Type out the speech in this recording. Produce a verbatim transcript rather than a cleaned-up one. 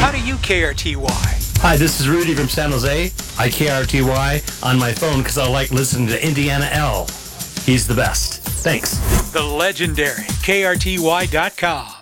How do you K R T Y? Hi, this is Rudy from San Jose. I K R T Y on my phone because I like listening to Indiana L. He's the best. Thanks. The legendary K R T Y dot com.